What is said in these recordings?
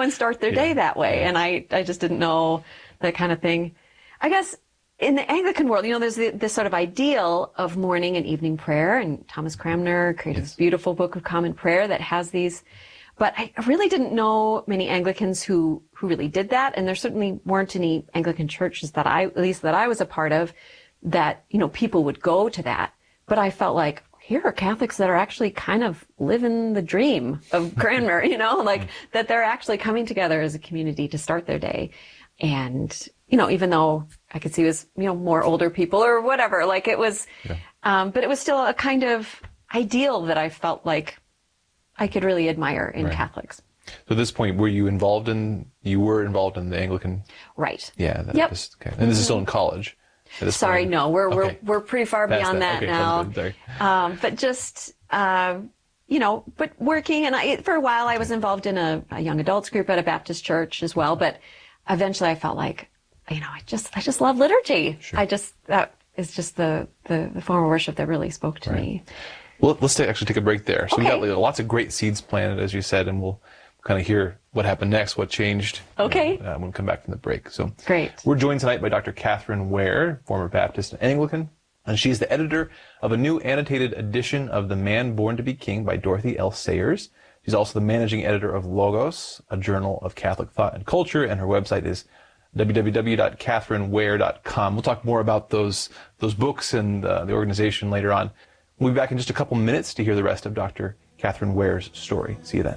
and start their day that way. And I just didn't know that kind of thing. I guess in the Anglican world, there's this sort of ideal of morning and evening prayer, and Thomas Cranmer created this beautiful Book of Common Prayer that has these. But I really didn't know many Anglicans who really did that, and there certainly weren't any Anglican churches that I was a part of that, people would go to that. But I felt like, here are Catholics that are actually kind of living the dream of Cranmer, that they're actually coming together as a community to start their day. And, even though I could see it was, more older people or whatever, like it was, but it was still a kind of ideal that I felt like I could really admire in Catholics. So at this point, were you involved in the Anglican? Right. Yeah. Yep. Okay. And this is still in college? Sorry, no, we're pretty far beyond that now. Sorry. But just, but working, and for a while I was involved in a young adults group at a Baptist church as well. But eventually I felt like, I just love liturgy. Sure. That is just the form of worship that really spoke to me. Well, let's actually take a break there. So Okay. we got lots of great seeds planted, as you said, and we'll kind of hear what happened next, what changed. Okay. When we come back from the break. So Great. We're joined tonight by Dr. Catherine Ware, former Baptist and Anglican, and she's the editor of a new annotated edition of The Man Born to be King by Dorothy L. Sayers. She's also the managing editor of Logos, a journal of Catholic thought and culture, and her website is www.catherineware.com. We'll talk more about those books and the organization later on. We'll be back in just a couple minutes to hear the rest of Dr. Catherine Ware's story. See you then.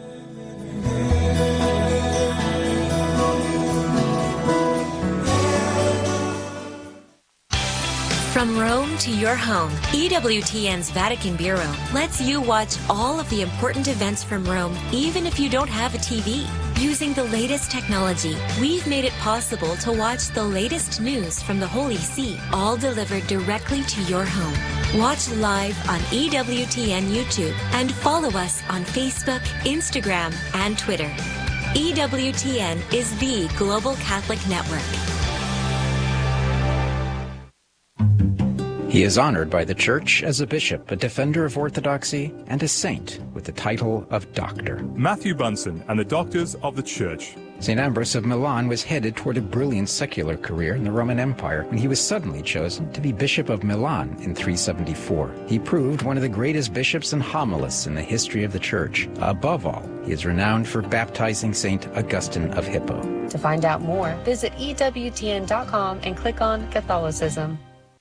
From Rome to your home, EWTN's Vatican Bureau lets you watch all of the important events from Rome, even if you don't have a TV. Using the latest technology, we've made it possible to watch the latest news from the Holy See, all delivered directly to your home. Watch live on EWTN YouTube and follow us on Facebook, Instagram, and Twitter. EWTN is the Global Catholic Network. He is honored by the Church as a bishop, a defender of orthodoxy, and a saint with the title of Doctor. Matthew Bunson and the Doctors of the Church. St. Ambrose of Milan was headed toward a brilliant secular career in the Roman Empire when he was suddenly chosen to be Bishop of Milan in 374. He proved one of the greatest bishops and homilists in the history of the Church. Above all, he is renowned for baptizing St. Augustine of Hippo. To find out more, visit EWTN.com and click on Catholicism.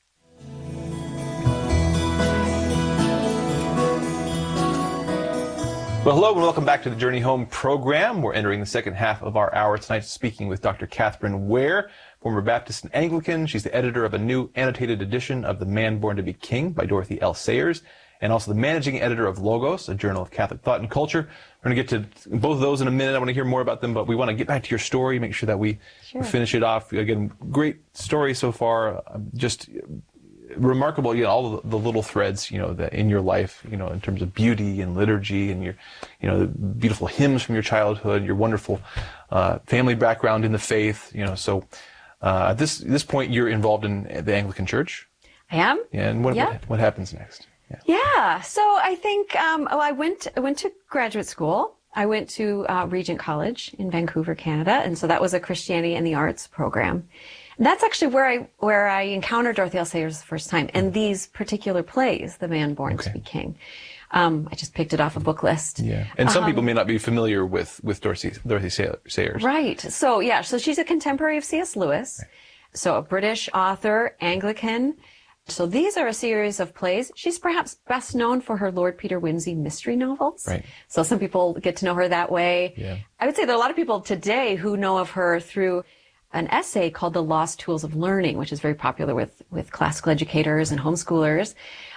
Well, hello and welcome back to the Journey Home program. We're entering the second half of our hour tonight speaking with Dr. Catherine Ware, former Baptist and Anglican. She's the editor of a new annotated edition of The Man Born to be King by Dorothy L. Sayers, and also the managing editor of Logos, a journal of Catholic thought and culture. We're going to get to both of those in a minute. I want to hear more about them, but we want to get back to your story, make sure that we finish it off. Again, great story so far. Just remarkable, all the little threads, that in your life, in terms of beauty and liturgy and your, the beautiful hymns from your childhood, your wonderful family background in the faith, So at this point, you're involved in the Anglican Church. I am. And what happens next? Yeah. So I think I went to graduate school. I went to Regent College in Vancouver, Canada, and so that was a Christianity and the Arts program. And that's actually where I encountered Dorothy L. Sayers the first time, and these particular plays, The Man Born to be King. I just picked it off a book list. Yeah, and some people may not be familiar with Dorothy Sayers. Right. So so she's a contemporary of C.S. Lewis. Right. So a British author, Anglican. So these are a series of plays. She's perhaps best known for her Lord Peter Wimsey mystery novels. Right. So some people get to know her that way. Yeah. I would say there are a lot of people today who know of her through an essay called The Lost Tools of Learning, which is very popular with classical educators and homeschoolers.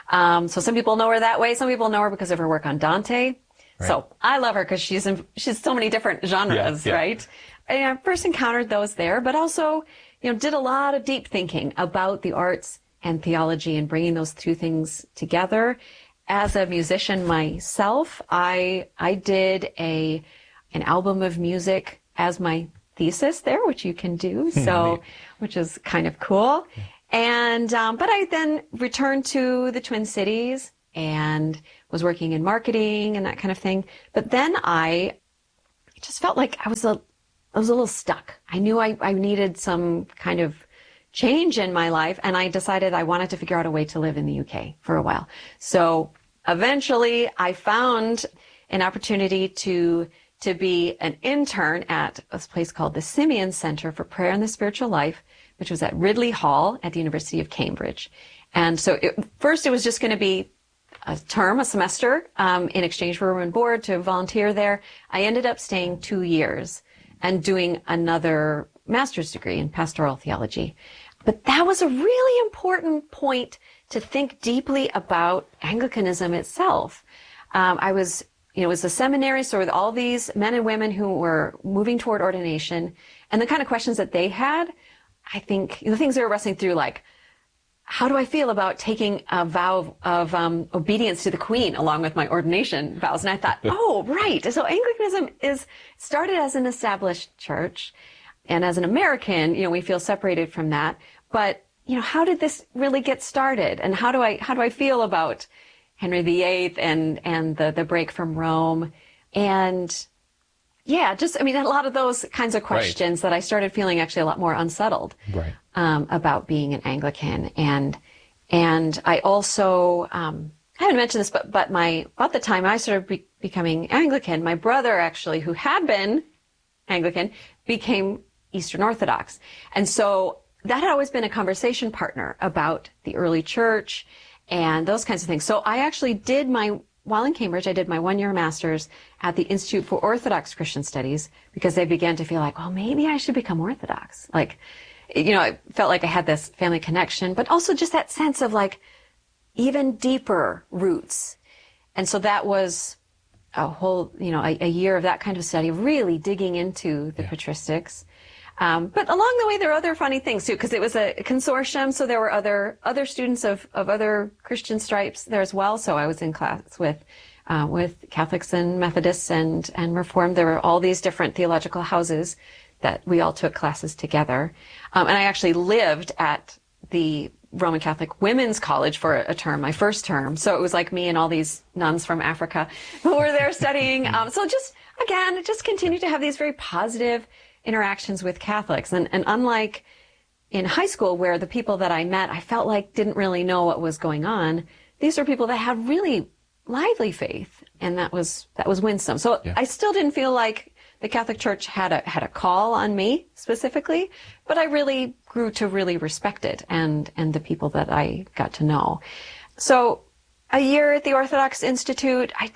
So some people know her that way. Some people know her because of her work on Dante. Right. So I love her because she's so many different genres, right? And I first encountered those there, but also, did a lot of deep thinking about the arts and theology and bringing those two things together. As a musician myself, I did an album of music as my thesis there, which you can do, which is kind of cool. And but I then returned to the Twin Cities and was working in marketing and that kind of thing. But then I just felt like I was a little stuck. I knew I needed some kind of change in my life, and I decided I wanted to figure out a way to live in the UK for a while. So eventually I found an opportunity to be an intern at a place called the Simeon Center for Prayer and the Spiritual Life, which was at Ridley Hall at the University of Cambridge. And so first it was just going to be a semester, in exchange for room and board to volunteer there. I ended up staying 2 years and doing another master's degree in pastoral theology. But that was a really important point to think deeply about Anglicanism itself. It was a seminary, so with all these men and women who were moving toward ordination, and the kind of questions that they had, I think, the things they were wrestling through, like, how do I feel about taking a vow of obedience to the Queen along with my ordination vows? And I thought, oh, right. So Anglicanism started as an established church. And as an American, we feel separated from that. But, how did this really get started? And how do I feel about Henry VIII and the break from Rome? And yeah, a lot of those kinds of questions that I started feeling actually a lot more unsettled about being an Anglican. And I also, I haven't mentioned this, but about the time I started becoming Anglican, my brother actually, who had been Anglican, became Eastern Orthodox. And so that had always been a conversation partner about the early church and those kinds of things. So I actually while in Cambridge, I did my 1-year master's at the Institute for Orthodox Christian Studies, because they began to feel like, well, maybe I should become Orthodox. Like, I felt like I had this family connection, but also just that sense of like even deeper roots. And so that was a whole, a year of that kind of study, really digging into the patristics. But along the way, there were other funny things too, because it was a consortium, so there were other students of other Christian stripes there as well. So I was in class with Catholics and Methodists and Reformed. There were all these different theological houses that we all took classes together. And I actually lived at the Roman Catholic Women's College for a term, my first term. So it was like me and all these nuns from Africa who were there studying. So just continued to have these very positive interactions with Catholics. And unlike in high school, where the people that I met, I felt like didn't really know what was going on, these were people that had really lively faith, and that was winsome. So I still didn't feel like the Catholic Church had a call on me specifically, but I really grew to really respect it and the people that I got to know. So a year at the Orthodox Institute, I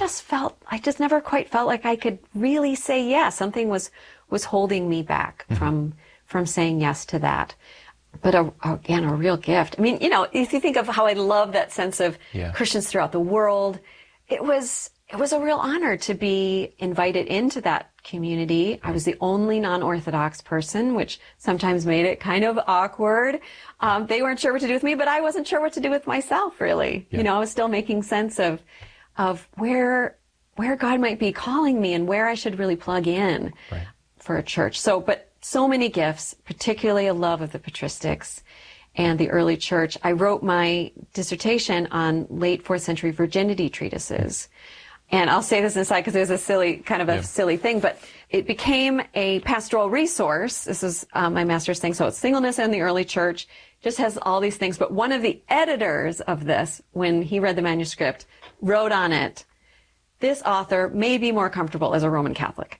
just never quite felt like I could really say yes. Something was holding me back from saying yes to that. But again, a real gift. If you think of how I love that sense of Christians throughout the world, it was a real honor to be invited into that community. I was the only non-Orthodox person, which sometimes made it kind of awkward. They weren't sure what to do with me, but I wasn't sure what to do with myself, really. I was still making sense of where God might be calling me and where I should really plug in for a church. But so many gifts, particularly a love of the patristics and the early church. I wrote my dissertation on late 4th century virginity treatises. And I'll say this aside because it was a silly thing, but it became a pastoral resource. This is my master's thing. So it's singleness in the early church, just has all these things. But one of the editors of this, when he read the manuscript, wrote on it, "This author may be more comfortable as a Roman Catholic."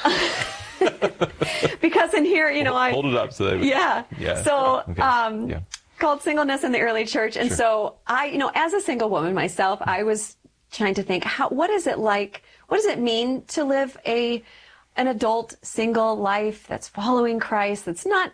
Because in here, I hold it up so they So called Singleness in the Early Church. And so I, as a single woman myself, I was trying to think, what is it like? What does it mean to live an adult single life that's following Christ? That's not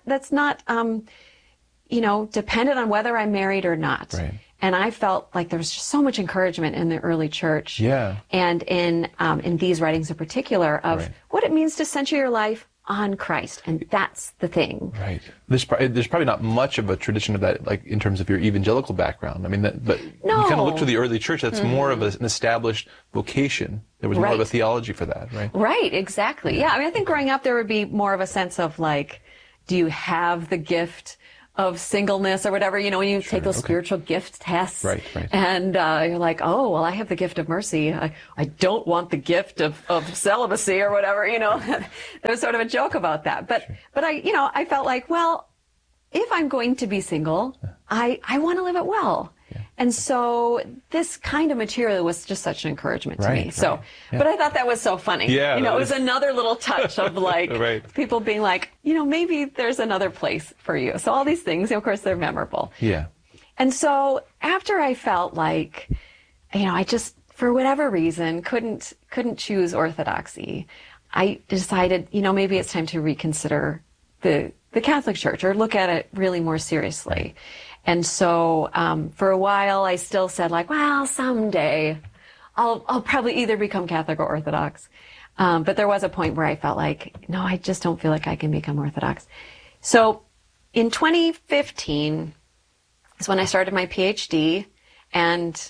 dependent on whether I'm married or not. Right. And I felt like there was just so much encouragement in the early church, and in these writings in particular, of what it means to center your life on Christ, and that's the thing. Right. There's probably not much of a tradition of that, like in terms of your evangelical background. But you kind of look to the early church. That's more of an established vocation. There was more of a theology for that, right? Right. Exactly. Yeah. I think growing up there would be more of a sense of like, do you have the gift of singleness or whatever, you know, when you take those spiritual gift tests. Right. And you're like, oh, well, I have the gift of mercy. I don't want the gift of celibacy or whatever, you know. There was sort of a joke about that. But I felt like, well, if I'm going to be single, I want to live it well. Yeah. And so this kind of material was just such an encouragement to me. So, but I thought that was so funny. Yeah, it was another little touch of like people being like, maybe there's another place for you. So all these things, of course, they're memorable. Yeah. And so after I felt like, I just, for whatever reason, couldn't choose orthodoxy, I decided, maybe it's time to reconsider the Catholic Church or look at it really more seriously. And so for a while, I still said like, well, someday I'll probably either become Catholic or Orthodox. But there was a point where I felt like, no, I just don't feel like I can become Orthodox. So in 2015 is when I started my PhD, and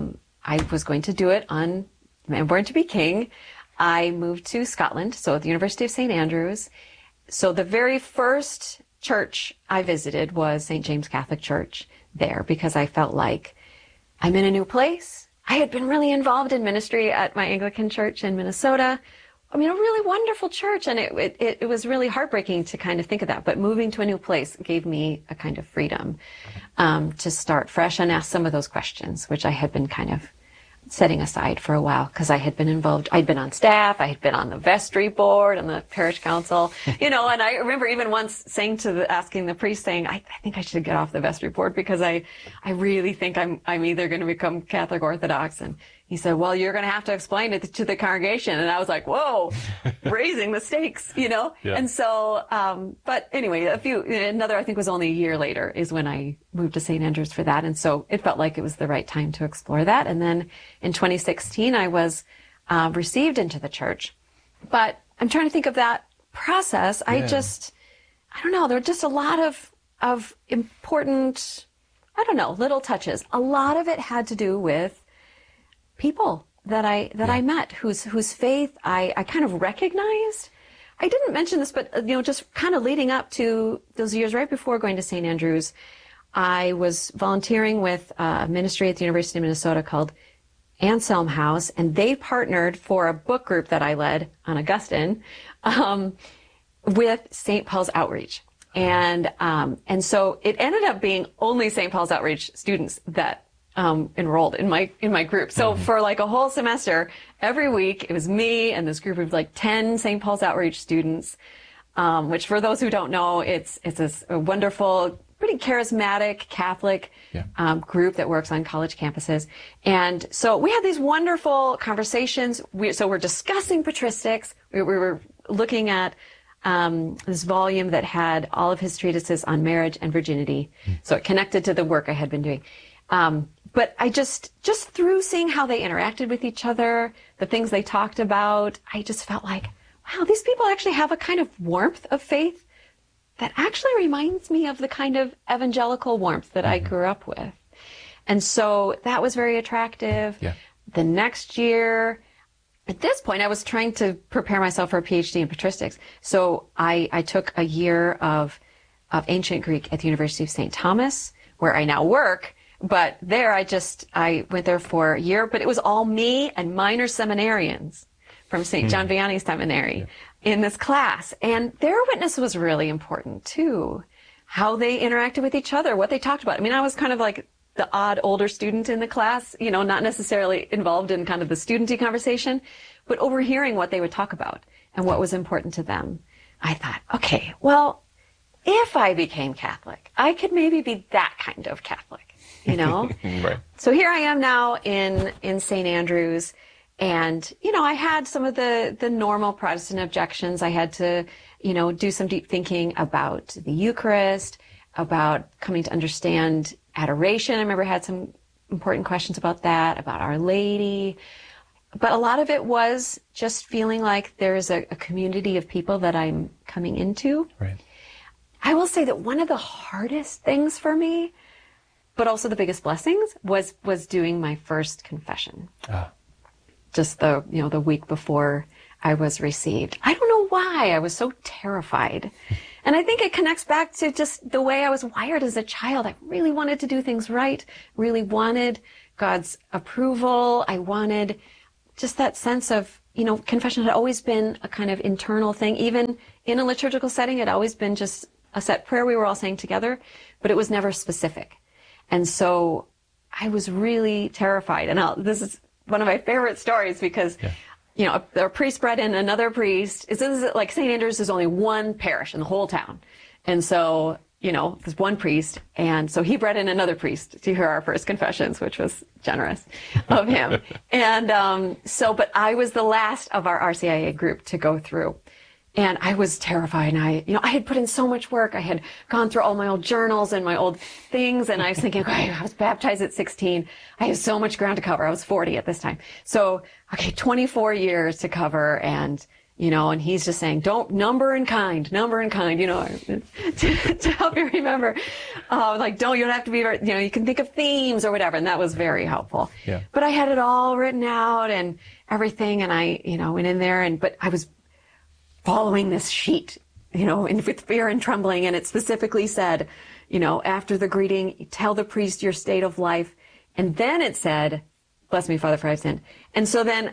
I was going to do it on Man Born to be King. I moved to Scotland, so at the University of St. Andrews. So the very first church I visited was St. James Catholic Church there, because I felt like I'm in a new place. I had been really involved in ministry at my Anglican church in Minnesota. I mean, a really wonderful church, and it was really heartbreaking to kind of think of that. But moving to a new place gave me a kind of freedom to start fresh and ask some of those questions, which I had been kind of setting aside for a while because I had been involved. I'd been on staff. I had been on the vestry board and the parish council, and I remember even once asking the priest, saying, I think I should get off the vestry board because I really think I'm either going to become Catholic Orthodox. And he said, well, you're going to have to explain it to the congregation. And I was like, whoa, raising the stakes, Yeah. And so, but anyway, I think it was only a year later is when I moved to St. Andrews for that. And so it felt like it was the right time to explore that. And then in 2016, I was received into the church. But I'm trying to think of that process. Yeah. I don't know, there were just a lot of important, little touches. A lot of it had to do with people that I met whose faith I kind of recognized. I didn't mention this, but just kind of leading up to those years right before going to St. Andrews, I was volunteering with a ministry at the University of Minnesota called Anselm House, and they partnered for a book group that I led on Augustine with St. Paul's Outreach. And so it ended up being only St. Paul's Outreach students that enrolled in my group. So for like a whole semester, every week it was me and this group of like 10 St. Paul's Outreach students, which for those who don't know, it's a wonderful, pretty charismatic Catholic group that works on college campuses. And so we had these wonderful conversations. So we're discussing patristics. We were looking at this volume that had all of his treatises on marriage and virginity. So it connected to the work I had been doing. But I just through seeing how they interacted with each other, the things they talked about, I just felt like, wow, these people actually have a kind of warmth of faith that actually reminds me of the kind of evangelical warmth that I grew up with. And so that was very attractive. Yeah. The next year, at this point, I was trying to prepare myself for a PhD in patristics. So I took a year of ancient Greek at the University of St. Thomas, where I now work. But there, I went there for a year, but it was all me and minor seminarians from St. John Vianney Seminary in this class. And their witness was really important too. How they interacted with each other, what they talked about. I mean, I was kind of like the odd older student in the class, not necessarily involved in kind of the studenty conversation, but overhearing what they would talk about and what was important to them. I thought, okay, well, if I became Catholic, I could maybe be that kind of Catholic. Right. So here I am now in St. Andrews, and, I had some of the normal Protestant objections. I had to, do some deep thinking about the Eucharist, about coming to understand adoration. I remember I had some important questions about that, about Our Lady. But a lot of it was just feeling like there's a community of people that I'm coming into. Right. I will say that one of the hardest things for me, but also the biggest blessings, was doing my first confession. Just the week before I was received. I don't know why I was so terrified. And I think it connects back to just the way I was wired as a child. I really wanted to do things right, really wanted God's approval. I wanted just that sense of, confession had always been a kind of internal thing. Even in a liturgical setting, it had always been just a set prayer we were all saying together, but it was never specific. And so I was really terrified. And this is one of my favorite stories because, a priest bred in another priest. This is like St. Andrews is only one parish in the whole town. And so, there's one priest. And so he bred in another priest to hear our first confessions, which was generous of him. And but I was the last of our RCIA group to go through. And I was terrified. And I had put in so much work. I had gone through all my old journals and my old things. And I was thinking, okay, I was baptized at 16. I have so much ground to cover. I was 40 at this time. So, 24 years to cover. And, and he's just saying, don't number in kind, to help you remember. You don't have to be, you can think of themes or whatever. And that was very helpful. Yeah. But I had it all written out and everything. And I, went in there but I was following this sheet, with fear and trembling. And it specifically said, after the greeting, tell the priest your state of life. And then it said, bless me, Father, for I've sinned. And so then,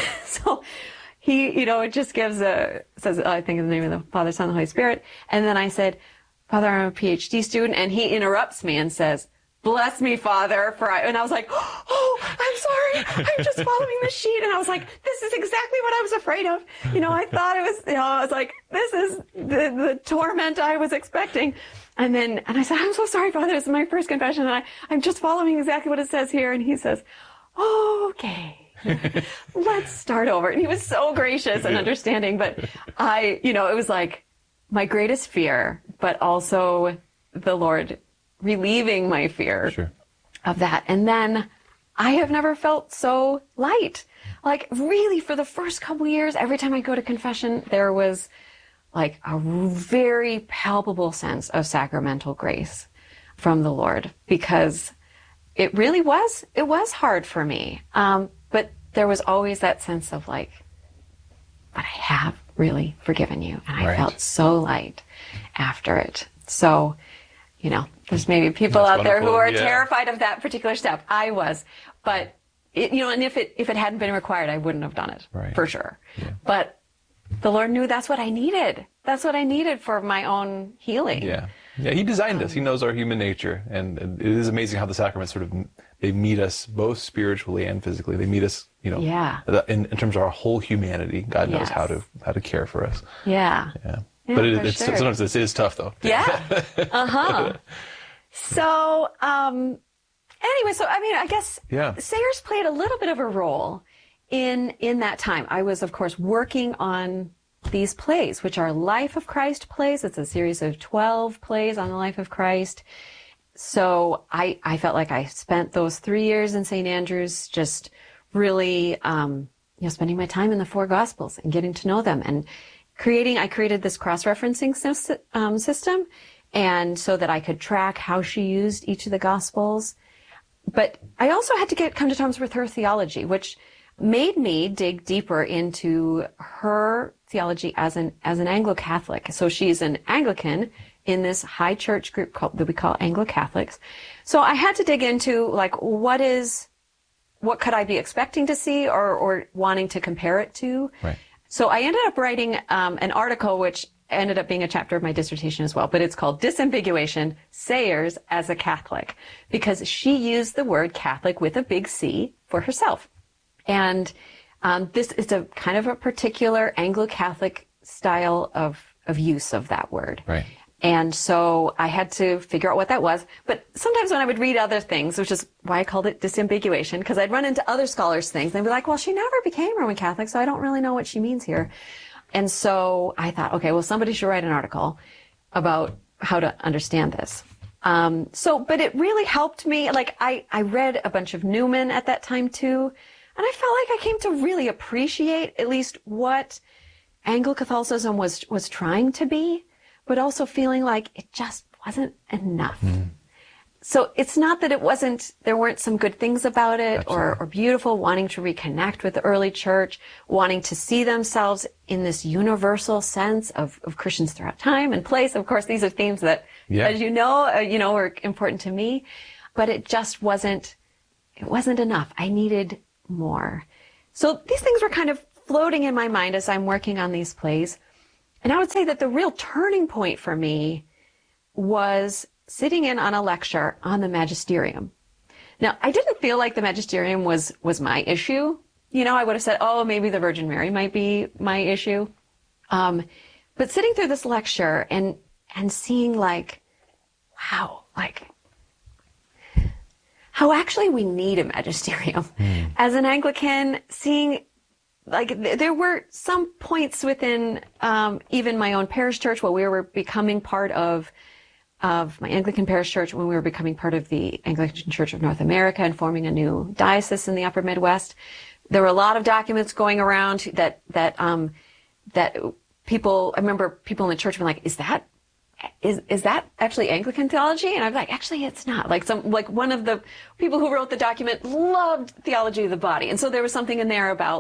he, it just says, I think in the name of the Father, Son, and the Holy Spirit. And then I said, Father, I'm a PhD student. And he interrupts me and says, bless me, Father, and I was like, oh, I'm sorry. I'm just following the sheet. And I was like, this is exactly what I was afraid of. I thought it was, I was like, this is the torment I was expecting. And I said, I'm so sorry, Father. This is my first confession. And I'm just following exactly what it says here. And he says, okay, let's start over. And he was so gracious and understanding. But it was like my greatest fear, but also the Lord relieving my fear of that. And then I have never felt so light. Like really for the first couple years, every time I go to confession, there was like a very palpable sense of sacramental grace from the Lord because it really was hard for me. But there was always that sense of like, but I have really forgiven you. And I felt so light after it. So, there's maybe people out there who are terrified of that particular step. I was, but and if it hadn't been required, I wouldn't have done it for sure. Yeah. But the Lord knew that's what I needed. That's what I needed for my own healing. Yeah. Yeah. He designed us. He knows our human nature. And it is amazing how the sacraments they meet us both spiritually and physically. They meet us, in terms of our whole humanity. God knows how to care for us. Yeah. Yeah. But sometimes this is tough, though. Yeah. So, anyway, I guess Sayers played a little bit of a role in that time. I was, of course, working on these plays, which are Life of Christ plays. It's a series of 12 plays on the life of Christ. So I felt like I spent those 3 years in St. Andrews just really, spending my time in the four Gospels and getting to know them and I created this cross-referencing system, and so that I could track how she used each of the Gospels. But I also had to come to terms with her theology, which made me dig deeper into her theology as an Anglo-Catholic. So she's an Anglican in this high church group that we call Anglo-Catholics. So I had to dig into what could I be expecting to see or wanting to compare it to. Right. So I ended up writing an article which ended up being a chapter of my dissertation as well, but it's called Disambiguation, Sayers as a Catholic, because she used the word Catholic with a big C for herself. And this is a kind of a particular Anglo-Catholic style of use of that word. Right. And so I had to figure out what that was. But sometimes when I would read other things, which is why I called it disambiguation, because I'd run into other scholars' things, and they'd be like, well, she never became Roman Catholic, so I don't really know what she means here. And so I thought, okay, well, somebody should write an article about how to understand this. But it really helped me. I read a bunch of Newman at that time, too, and I felt like I came to really appreciate at least what Anglo-Catholicism was trying to be, but also feeling like it just wasn't enough. So it's not that there weren't some good things about it Absolutely. or beautiful, wanting to reconnect with the early church, wanting to see themselves in this universal sense of Christians throughout time and place. Of course, these are themes that, as you know, are important to me, but it just wasn't enough. I needed more. So these things were kind of floating in my mind as I'm working on these plays. And I would say that the real turning point for me was sitting in on a lecture on the magisterium. Now, I didn't feel like the magisterium was my issue. I would have said, oh, maybe the Virgin Mary might be my issue. But sitting through this lecture and seeing wow, how actually we need a magisterium. As an Anglican, seeing there were some points within even my own parish church while we were becoming part of my Anglican parish church, when we were becoming part of the Anglican Church of North America and forming a new diocese in the Upper Midwest. There were a lot of documents going around that people, I remember people in the church being like, is that actually Anglican theology? And I'm like, actually, it's not. One of the people who wrote the document loved theology of the body. And so there was something in there about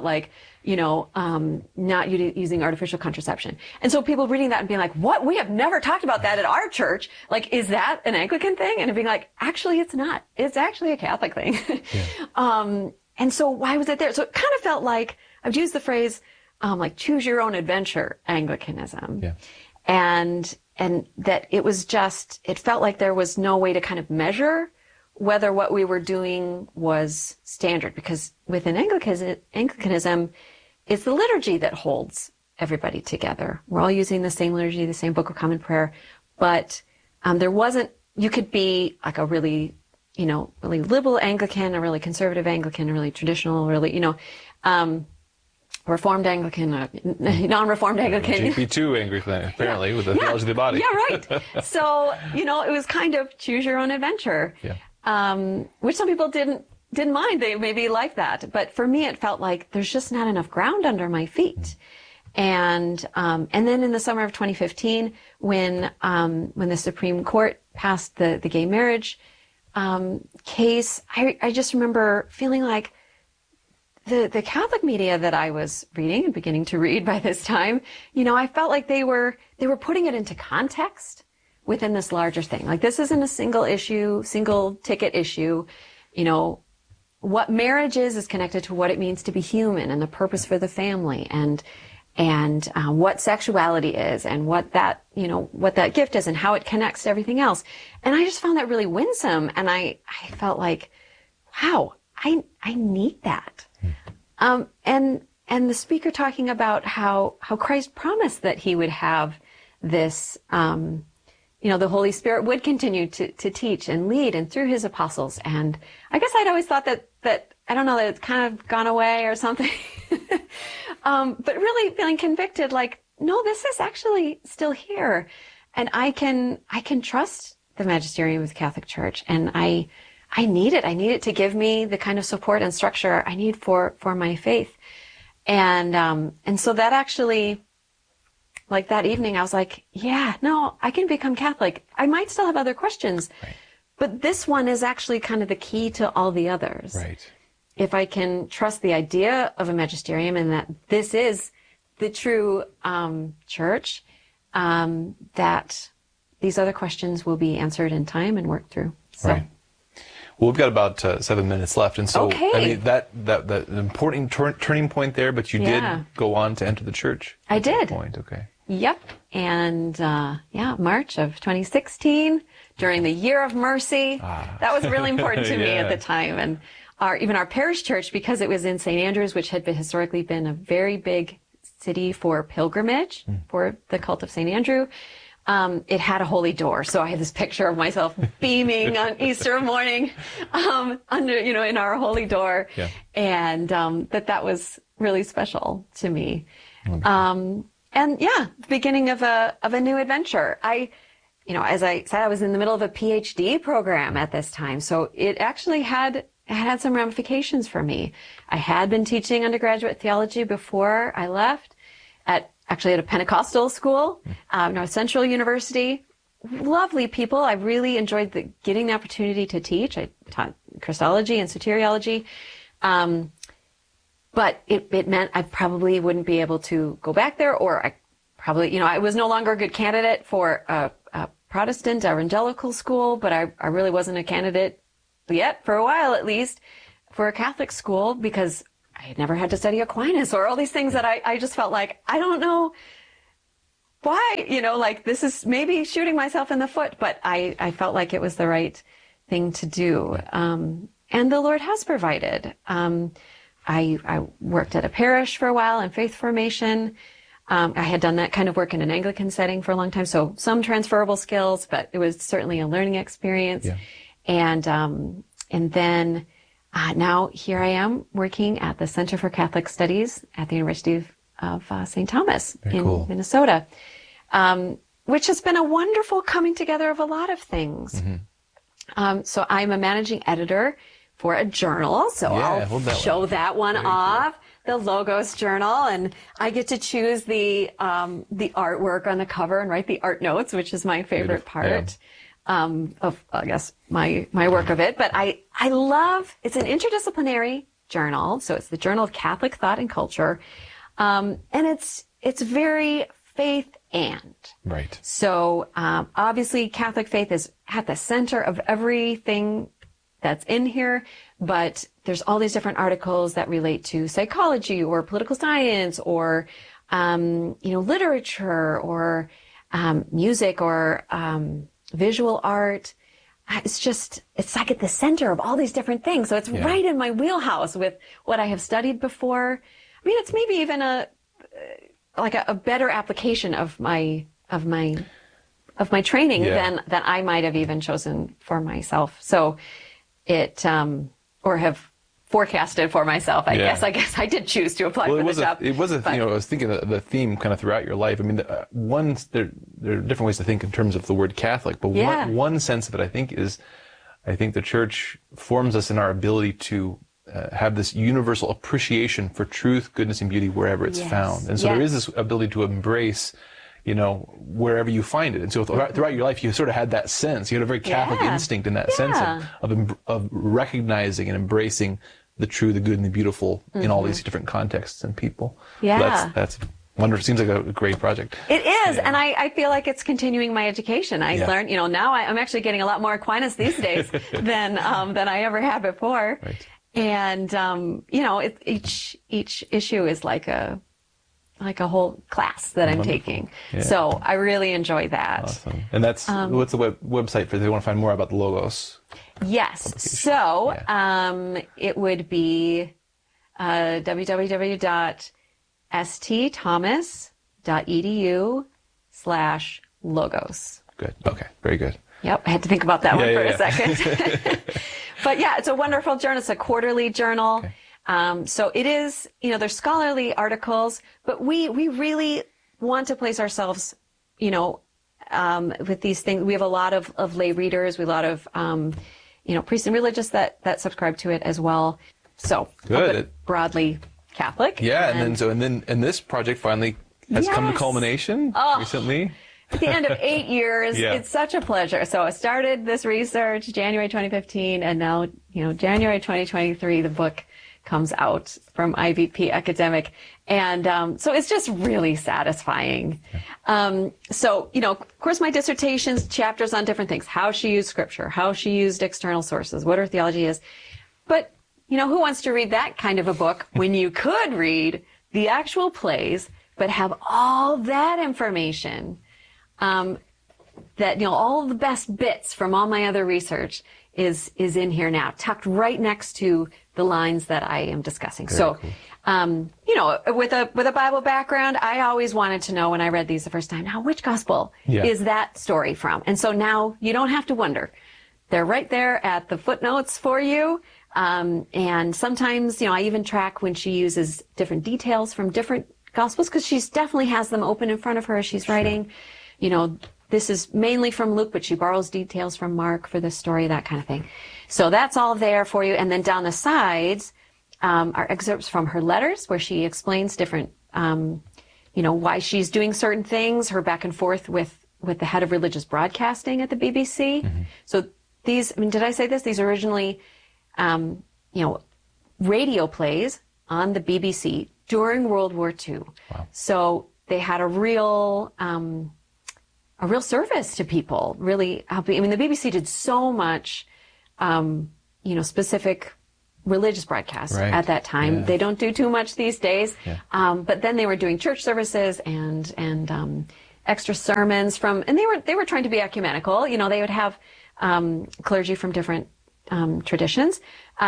not using artificial contraception. And so people reading that and being like, what? We have never talked about that at our church. Is that an Anglican thing? And being like, actually, it's not. It's actually a Catholic thing. Yeah. And so why was it there? So it kind of felt like, I've used the phrase, choose your own adventure Anglicanism. Yeah. And that it felt like there was no way to kind of measure whether what we were doing was standard, because within Anglicanism, it's the liturgy that holds everybody together. We're all using the same liturgy, the same Book of Common Prayer, but you could be like a really liberal Anglican, a really conservative Anglican, a really traditional, really, Reformed Anglican, non-Reformed Anglican. GP2 Anglican, apparently, with the theology of the body. Yeah, right. So, it was kind of choose your own adventure, which some people didn't mind. They maybe liked that. But for me, it felt like there's just not enough ground under my feet. And then in the summer of 2015, when the Supreme Court passed the gay marriage case, I just remember feeling like the Catholic media that I was reading and beginning to read by this time, I felt like they were putting it into context within this larger thing. Like, this isn't a single ticket issue. What marriage is connected to what it means to be human and the purpose for the family, and what sexuality is, and what that gift is, and how it connects to everything else. And I just found that really winsome. And I felt like, wow, I need that. And the speaker talking about how Christ promised that he would have this, the Holy Spirit would continue to teach and lead, and through his apostles. And I guess I'd always thought that I don't know, that it's kind of gone away or something. But really feeling convicted, no, this is actually still here. And I can trust the magisterium of the Catholic Church. And I need it. I need it to give me the kind of support and structure I need for my faith. And so that actually, that evening, I was like, yeah, no, I can become Catholic. I might still have other questions, right, but this one is actually kind of the key to all the others. Right. If I can trust the idea of a magisterium and that this is the true church, that these other questions will be answered in time and worked through. So. Right. Well, we've got about 7 minutes left, and so okay. I mean that important turning point there. But you did go on to enter the church. I did. That point, okay. Yep, and March of 2016, during the Year of Mercy, that was really important to me at the time, and even our parish church, because it was in St. Andrews, which had historically been a very big city for pilgrimage for the cult of St. Andrew. It had a holy door. So I had this picture of myself beaming on Easter morning, in our holy door. Yeah. And, that was really special to me. Okay. The beginning of a new adventure. As I said, I was in the middle of a PhD program at this time. So it actually had some ramifications for me. I had been teaching undergraduate theology before I left at a Pentecostal school, North Central University, lovely people. I really enjoyed getting the opportunity to teach. I taught Christology and soteriology. But it meant I probably wouldn't be able to go back there, or I probably, I was no longer a good candidate for a Protestant evangelical school, but I really wasn't a candidate yet, for a while at least, for a Catholic school, because I had never had to study Aquinas or all these things that I just felt like, I don't know why, this is maybe shooting myself in the foot, but I felt like it was the right thing to do. And the Lord has provided. I worked at a parish for a while in faith formation. I had done that kind of work in an Anglican setting for a long time, so some transferable skills, but it was certainly a learning experience. Yeah. And then now here I am working at the Center for Catholic Studies at the University of St. Thomas in Minnesota, which has been a wonderful coming together of a lot of things. Mm-hmm. So I'm a managing editor for a journal, so I'll show that one off, the Logos Journal, and I get to choose the artwork on the cover and write the art notes, which is my favorite part of, I guess, my work of it. But I love, it's an interdisciplinary journal, so it's the Journal of Catholic Thought and Culture, and it's very faith and. Right. So obviously Catholic faith is at the center of everything that's in here, but there's all these different articles that relate to psychology or political science or, literature or music or visual art. It's like at the center of all these different things. So it's right in my wheelhouse with what I have studied before. I mean, it's maybe even a better application of my training than I might have even chosen for myself. So or have forecasted for myself. I guess I did choose to apply for the job. I was thinking of the theme kind of throughout your life. I mean, there are different ways to think in terms of the word Catholic, but one sense of it, I think the Church forms us in our ability to have this universal appreciation for truth, goodness, and beauty wherever it's found. And so there is this ability to embrace wherever you find it. And so throughout your life, you sort of had that sense. You had a very Catholic instinct in that sense of recognizing and embracing the true, the good, and the beautiful in all these different contexts and people. Yeah. So that's wonderful. Seems like a great project. It is. And I feel like it's continuing my education. I learned, now I'm actually getting a lot more Aquinas these days than I ever had before. Right. And, each issue is like a whole class that I'm taking. Yeah. So I really enjoy that. Awesome. And that's, what's the website for if they want to find more about the Logos? Yes. So, it would be, www.stthomas.edu/logos. Good. Okay. Very good. Yep. I had to think about that one for a second. But it's a wonderful journal. It's a quarterly journal. Okay. So it is, there's scholarly articles, but we really want to place ourselves, with these things. We have a lot of lay readers. We have a lot of, priests and religious that subscribe to it as well. So good. Broadly Catholic. Yeah. And this project finally has come to culmination recently. At the end of 8 years, it's such a pleasure. So I started this research January 2015, and now, January 2023, the book comes out from IVP Academic. And so it's just really satisfying. So, of course, my dissertation's chapters on different things, how she used scripture, how she used external sources, what her theology is. But, who wants to read that kind of a book when you could read the actual plays, but have all that information, that, all the best bits from all my other research is in here now, tucked right next to the lines that I am discussing. Very cool. With a Bible background, I always wanted to know when I read these the first time, now which gospel is that story from? And so now you don't have to wonder. They're right there at the footnotes for you. And sometimes, I even track when she uses different details from different gospels, because she definitely has them open in front of her as she's writing. This is mainly from Luke, but she borrows details from Mark for this story, that kind of thing. So that's all there for you. And then down the sides are excerpts from her letters where she explains different, why she's doing certain things, her back and forth with with the head of religious broadcasting at the BBC. So these, did I say this? These are originally, radio plays on the BBC during World War II. Wow. So they had a real service to people, really helping. The BBC did so much, specific religious broadcasts at that time. They don't do too much these days. But then they were doing church services and extra sermons and they were trying to be ecumenical. They would have clergy from different traditions.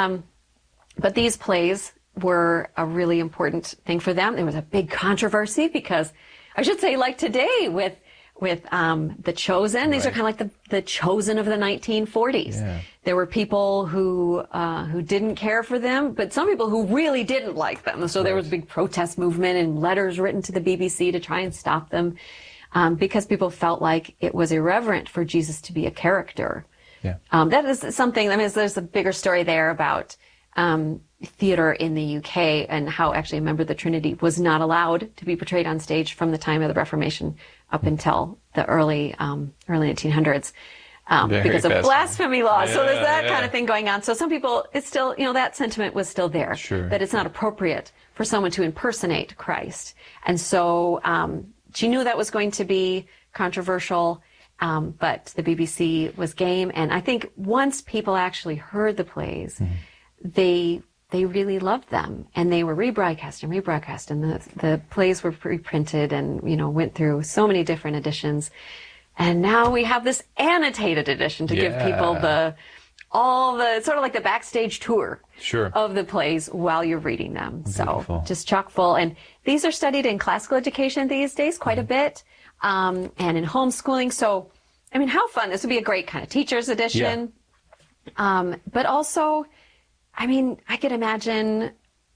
But these plays were a really important thing for them. There was a big controversy because, I should say, like today with The Chosen. These are kind of like the Chosen of the 1940s. Yeah. There were people who didn't care for them, but some people who really didn't like them. So there was a big protest movement and letters written to the BBC to try and stop them, because people felt like it was irreverent for Jesus to be a character. Yeah. That is something, there's a bigger story there about theater in the UK and how actually a member of the Trinity was not allowed to be portrayed on stage from the time of the Reformation up until the early 1900s because of blasphemy laws. So there's that kind of thing going on. So some people, it's still, that sentiment was still there, that it's not appropriate for someone to impersonate Christ. And so she knew that was going to be controversial, but the BBC was game. And I think once people actually heard the plays, they really loved them, and they were rebroadcast, and the plays were reprinted and, went through so many different editions. And now we have this annotated edition to give people all the sort of like the backstage tour of the plays while you're reading them. Beautiful. So just chock full. And these are studied in classical education these days quite a bit, and in homeschooling. So, how fun. This would be a great kind of teacher's edition. Yeah. But also, I could imagine,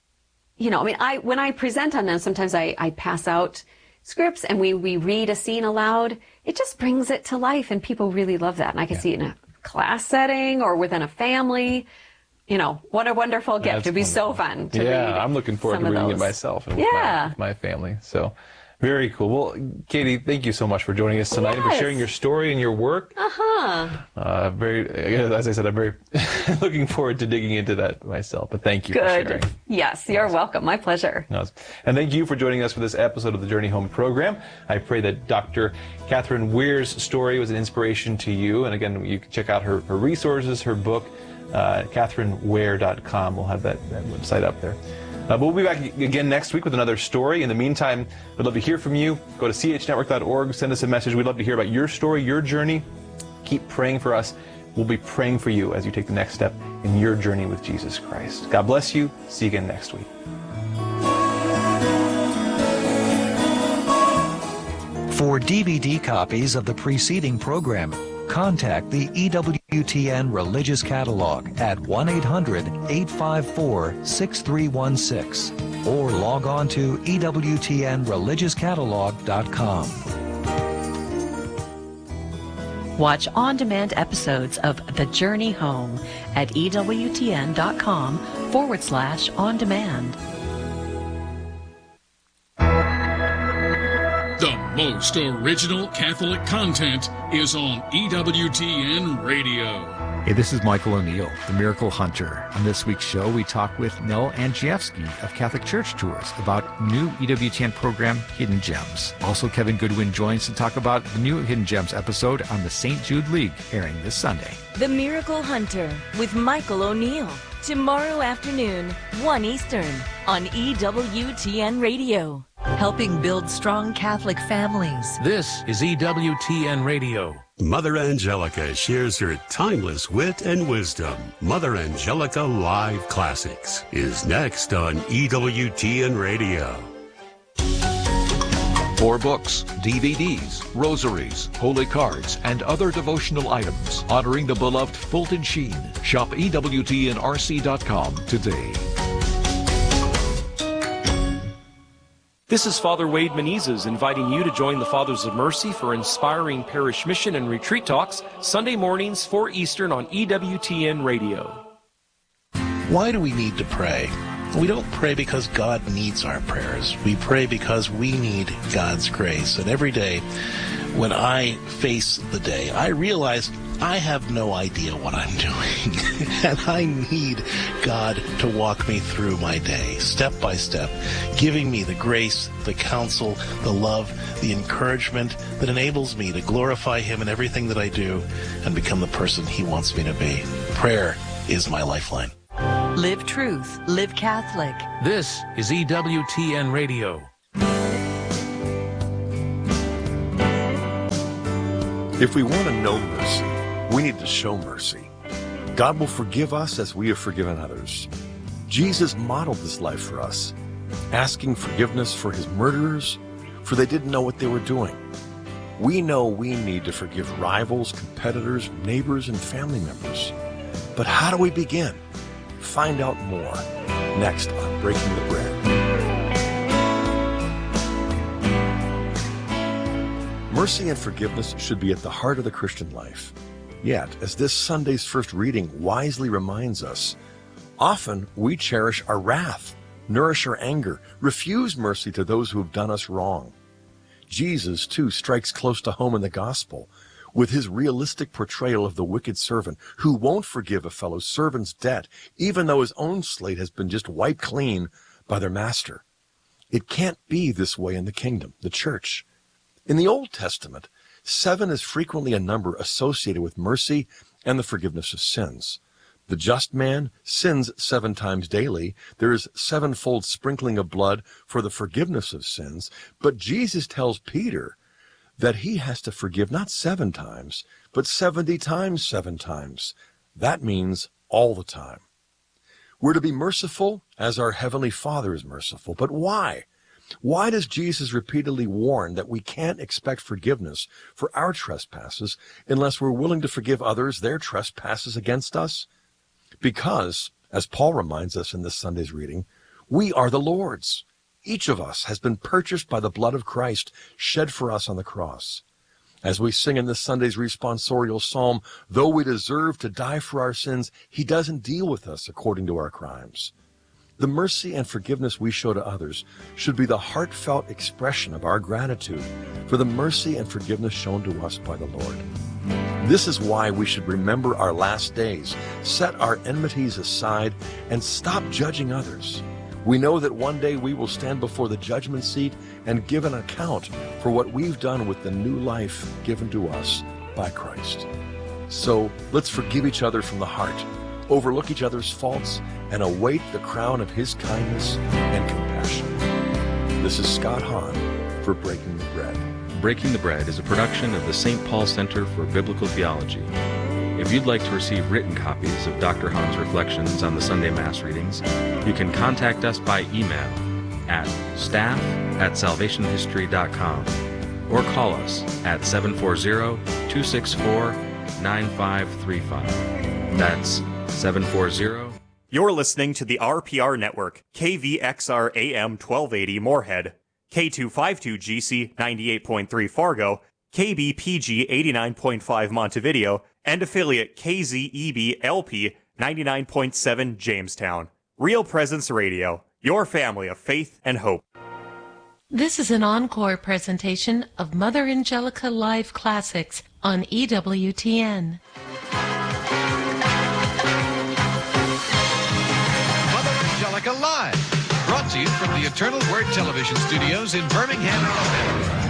when I present on them, sometimes I pass out scripts and we read a scene aloud. It just brings it to life, and people really love that. And I can see it in a class setting or within a family. What a wonderful gift. It'd be so fun to read. Yeah, I'm looking forward to reading it myself and with my family. So very cool. Well, Katie, thank you so much for joining us tonight and for sharing your story and your work. As I said, I'm very looking forward to digging into that myself. But thank you for sharing. Yes, you're welcome. My pleasure. And thank you for joining us for this episode of the Journey Home program. I pray that Dr. Catherine Weir's story was an inspiration to you. And again, you can check out her resources, her book, catherineweir.com. We'll have that website up there. But we'll be back again next week with another story. In the meantime, we'd love to hear from you. Go to chnetwork.org, send us a message. We'd love to hear about your story, your journey. Keep praying for us. We'll be praying for you as you take the next step in your journey with Jesus Christ. God bless you. See you again next week. For DVD copies of the preceding program, contact the EWTN Religious Catalog at 1-800-854-6316 or log on to EWTNReligiousCatalog.com. Watch on-demand episodes of The Journey Home at EWTN.com/on-demand. The most original Catholic content is on EWTN Radio. Hey, this is Michael O'Neill, the Miracle Hunter. On this week's show, we talk with Nell Andrzejewski of Catholic Church Tours about new EWTN program, Hidden Gems. Also, Kevin Goodwin joins to talk about the new Hidden Gems episode on the St. Jude League, airing this Sunday. The Miracle Hunter with Michael O'Neill. Tomorrow afternoon, 1 Eastern, on EWTN Radio. Helping build strong Catholic families. This is EWTN Radio. Mother Angelica shares her timeless wit and wisdom. Mother Angelica Live Classics is next on EWTN Radio. For books, DVDs, rosaries, holy cards, and other devotional items honoring the beloved Fulton Sheen, shop EWTNRC.com today. This is Father Wade Menezes inviting you to join the Fathers of Mercy for inspiring parish mission and retreat talks Sunday mornings 4 Eastern on EWTN Radio. Why do we need to pray? We don't pray because God needs our prayers. We pray because we need God's grace. And every day when I face the day, I realize I have no idea what I'm doing. And I need God to walk me through my day, step by step, giving me the grace, the counsel, the love, the encouragement that enables me to glorify Him in everything that I do and become the person He wants me to be. Prayer is my lifeline. Live truth. Live Catholic. This is EWTN Radio. If we want to know mercy, we need to show mercy. God will forgive us as we have forgiven others. Jesus modeled this life for us, asking forgiveness for His murderers, for they didn't know what they were doing. We know we need to forgive rivals, competitors, neighbors, and family members. But how do we begin? Find out more next on Breaking the Bread. Mercy and forgiveness should be at the heart of the Christian life. Yet, as this Sunday's first reading wisely reminds us, often we cherish our wrath, nourish our anger, refuse mercy to those who have done us wrong. Jesus, too, strikes close to home in the gospel with his realistic portrayal of the wicked servant who won't forgive a fellow servant's debt, even though his own slate has been just wiped clean by their master. It can't be this way in the kingdom, the church. In the Old Testament, 7 is frequently a number associated with mercy and the forgiveness of sins. The just man sins 7 times daily. There is 7-fold sprinkling of blood for the forgiveness of sins. But Jesus tells Peter that he has to forgive not 7 times, but 70 times 7 times. That means all the time. We're to be merciful as our Heavenly Father is merciful. But why? Why does Jesus repeatedly warn that we can't expect forgiveness for our trespasses unless we're willing to forgive others their trespasses against us? Because, as Paul reminds us in this Sunday's reading, we are the Lord's. Each of us has been purchased by the blood of Christ shed for us on the cross. As we sing in this Sunday's responsorial psalm, though we deserve to die for our sins, He doesn't deal with us according to our crimes. The mercy and forgiveness we show to others should be the heartfelt expression of our gratitude for the mercy and forgiveness shown to us by the Lord. This is why we should remember our last days, set our enmities aside, and stop judging others. We know that one day we will stand before the judgment seat and give an account for what we've done with the new life given to us by Christ. So let's forgive each other from the heart, overlook each other's faults, and await the crown of His kindness and compassion. This is Scott Hahn for Breaking the Bread. Breaking the Bread is a production of the St. Paul Center for Biblical Theology. If you'd like to receive written copies of Dr. Hahn's reflections on the Sunday Mass readings, you can contact us by email at staff@salvationhistory.com or call us at 740-264-9535. That's 740. You're listening to the RPR Network, KVXR AM 1280 Moorhead, K252GC 98.3 Fargo, KBPG 89.5 Montevideo, and affiliate KZEB LP 99.7 Jamestown. Real Presence Radio, your family of faith and hope. This is an encore presentation of Mother Angelica Live Classics on EWTN. Live, brought to you from the Eternal Word Television Studios in Birmingham, Alabama.